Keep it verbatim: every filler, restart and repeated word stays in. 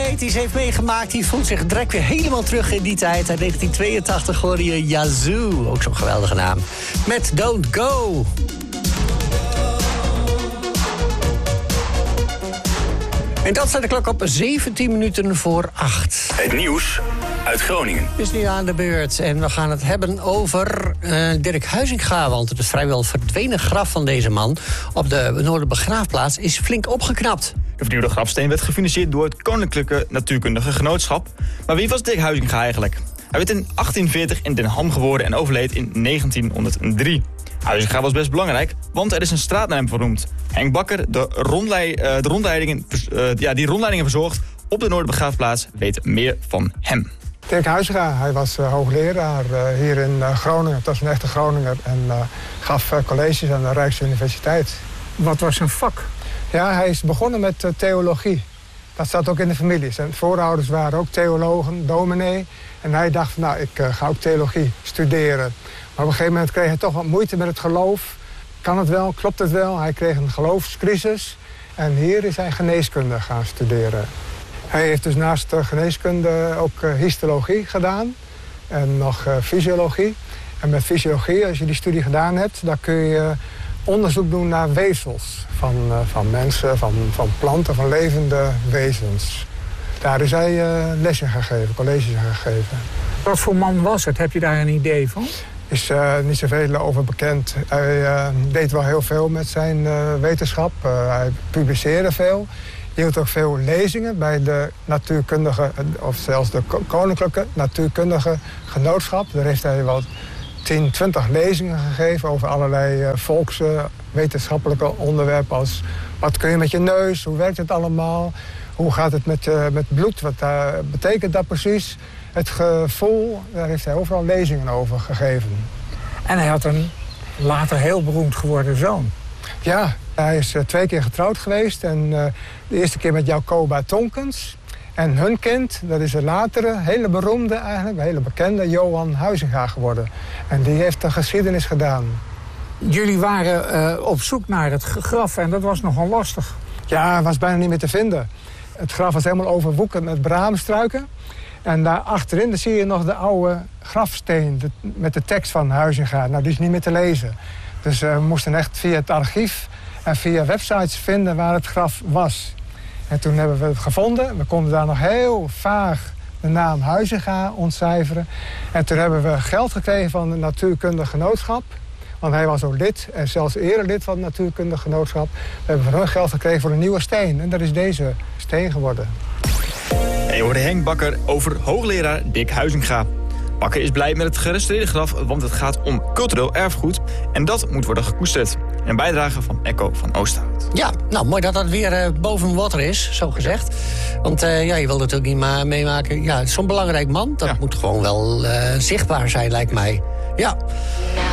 ethisch heeft meegemaakt, die voelt zich direct weer helemaal terug in die tijd. Uit negentien tweeëntachtig hoorde je Yazoo, ook zo'n geweldige naam. Met Don't Go. En dat staat de klok op zeventien minuten voor acht. Het nieuws uit Groningen. Het is nu aan de beurt en we gaan het hebben over uh, Dirk Huizinga. Want het vrijwel verdwenen graf van deze man op de Noorderbegraafplaats is flink opgeknapt. De vernieuwde grafsteen werd gefinancierd door het Koninklijke Natuurkundige Genootschap. Maar wie was Dirk Huizinga eigenlijk? Hij werd in achttien veertig in Den Ham geboren en overleed in negentienhonderddrie. Huizinga was best belangrijk, want er is een straat naar hem vernoemd. Henk Bakker, de, rondlei, uh, de rondleidingen, uh, ja, die rondleidingen verzorgt op de Noorderbegraafplaats, weet meer van hem. Dirk Huizinga, hij was uh, hoogleraar uh, hier in uh, Groningen. Het was een echte Groninger en uh, gaf uh, colleges aan de Rijksuniversiteit. Wat was zijn vak? Ja, hij is begonnen met uh, theologie. Dat staat ook in de familie. Zijn voorouders waren ook theologen, dominee. En hij dacht, nou, ik uh, ga ook theologie studeren. Maar op een gegeven moment kreeg hij toch wat moeite met het geloof. Kan het wel? Klopt het wel? Hij kreeg een geloofscrisis. En hier is hij geneeskunde gaan studeren. Hij heeft dus naast de geneeskunde ook uh, histologie gedaan. En nog uh, fysiologie. En met fysiologie, als je die studie gedaan hebt, dan kun je onderzoek doen naar weefsels. Van, uh, van mensen, van, van planten, van levende wezens. Daar is hij uh, les in gegeven, colleges in gegeven. Wat voor man was het? Heb je daar een idee van? Er is uh, niet zoveel over bekend. Hij uh, deed wel heel veel met zijn uh, wetenschap. Uh, hij publiceerde veel. Hij hield ook veel lezingen bij de natuurkundige, of zelfs de Koninklijke Natuurkundige Genootschap. Daar heeft hij wel tien, twintig lezingen gegeven over allerlei uh, volkswetenschappelijke onderwerpen. Als wat kun je met je neus, hoe werkt het allemaal, hoe gaat het met, uh, met bloed, wat uh, betekent dat precies. Het gevoel, daar heeft hij overal lezingen over gegeven. En hij had een later heel beroemd geworden zoon. Ja, hij is uh, twee keer getrouwd geweest. En uh, de eerste keer met Jacoba Tonkens. En hun kind, dat is een latere, hele beroemde eigenlijk, een hele bekende Johan Huizinga geworden. En die heeft de geschiedenis gedaan. Jullie waren uh, op zoek naar het graf en dat was nogal lastig. Ja, het was bijna niet meer te vinden. Het graf was helemaal overwoekerd met braamstruiken. En daar achterin zie je nog de oude grafsteen de, met de tekst van Huizinga. Nou, die is niet meer te lezen. Dus uh, we moesten echt via het archief en via websites vinden waar het graf was. En toen hebben we het gevonden. We konden daar nog heel vaag de naam Huizinga ontcijferen. En toen hebben we geld gekregen van het Natuurkundige Genootschap. Want hij was ook lid en zelfs eerder lid van het Natuurkundige Genootschap. We hebben van hun geld gekregen voor een nieuwe steen. En dat is deze steen geworden. En je hoorde Henk Bakker over hoogleraar Dirk Huizinga. Bakker is blij met het gerestaureerde graf, want het gaat om cultureel erfgoed. En dat moet worden gekoesterd. Een bijdrage van Echo van Oosterhout. Ja, nou mooi dat dat weer uh, boven water is, zo gezegd. Want uh, ja, je wil natuurlijk niet maar meemaken. Ja, zo'n belangrijk man, dat ja. moet gewoon wel uh, zichtbaar zijn, lijkt mij. Ja.